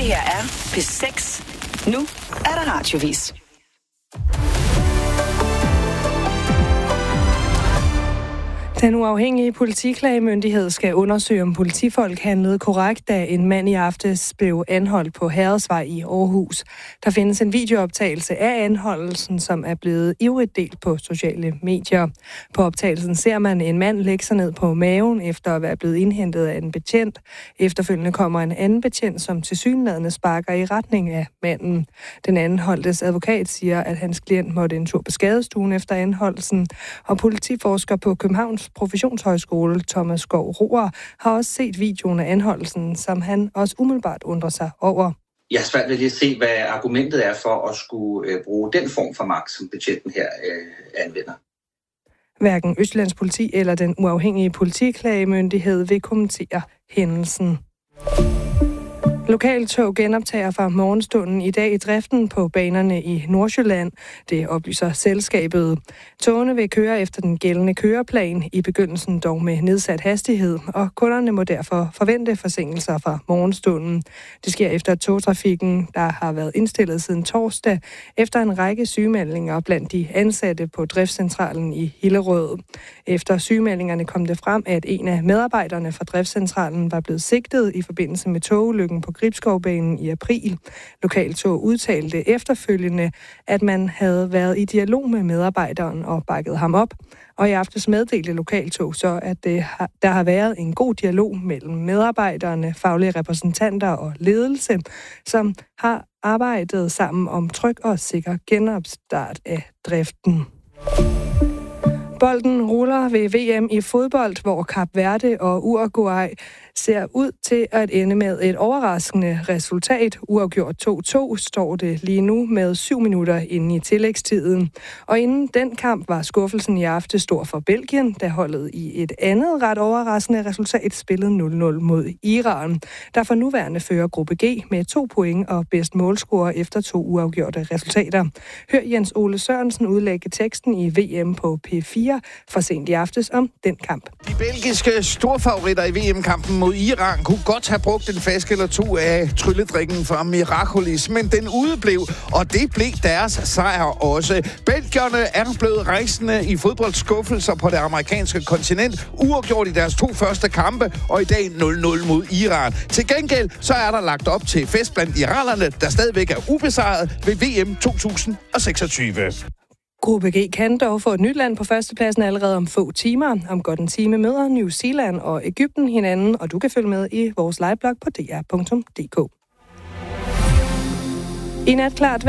her er P6. Nu er der radiovis. Den uafhængige politiklagemyndighed skal undersøge, om politifolk handlede korrekt, da en mand i aftes blev anholdt på Herredsvej i Aarhus. Der findes en videooptagelse af anholdelsen, som er blevet ivrigt delt på sociale medier. På optagelsen ser man en mand lægge sig ned på maven efter at være blevet indhentet af en betjent. Efterfølgende kommer en anden betjent, som tilsyneladende sparker i retning af manden. Den anholdtes advokat siger, at hans klient måtte en tur på skadestuen efter anholdelsen, og politiforsker på Københavns Professionshøjskole, Thomas Skov Roer, har også set videoen af anholdelsen, som han også umiddelbart undrer sig over. Jeg har svært ved lige at se, hvad argumentet er for at skulle bruge den form for magt, som betjenten her anvender. Hverken Østjyllands Politi eller den uafhængige politiklagemyndighed vil kommentere hændelsen. Lokaltog genoptager fra morgenstunden i dag i driften på banerne i Nordsjælland. Det oplyser selskabet. Togene vil køre efter den gældende køreplan, i begyndelsen dog med nedsat hastighed, og kunderne må derfor forvente forsinkelser fra morgenstunden. Det sker efter togtrafikken, der har været indstillet siden torsdag, efter en række sygemeldinger blandt de ansatte på driftscentralen i Hillerød. Efter sygemeldingerne kom det frem, at en af medarbejderne fra driftscentralen var blevet sigtet i forbindelse med togulykken på Gribskovbanen i april. Lokaltog udtalte efterfølgende, at man havde været i dialog med medarbejderen og bakket ham op. Og i aftes meddelte Lokaltog så, at der har været en god dialog mellem medarbejderne, faglige repræsentanter og ledelse, som har arbejdet sammen om tryg og sikker genopstart af driften. Bolden ruller ved VM i fodbold, hvor Kap Verde og Uruguay ser ud til at ende med et overraskende resultat. Uafgjort 2-2 står det lige nu med 7 minutter inde i tillægstiden. Og inden den kamp var skuffelsen i aften stor for Belgien, der holdet i et andet ret overraskende resultat spillede 0-0 mod Iran, der for nuværende fører gruppe G med 2 point og bedst målscorer efter 2 uafgjorte resultater. Hør Jens Ole Sørensen udlægge teksten i VM på P4 for sent i aftes om den kamp. De belgiske storfavoritter i VM-kampen mod Iran kunne godt have brugt en flaske eller 2 af trylledrikken fra Miraculis, men den udeblev, og det blev deres sejr også. Belgierne er blevet rejsende i fodboldskuffelser på det amerikanske kontinent, uafgjort i deres 2 første kampe, og i dag 0-0 mod Iran. Til gengæld så er der lagt op til fest blandt iranerne, der stadigvæk er ubesejret ved VM 2026. Gruppe G kan dog få et nyt land på førstepladsen allerede om få timer. Om godt en time møder New Zealand og Egypten hinanden, og du kan følge med i vores liveblog på dr.dk. I nat klart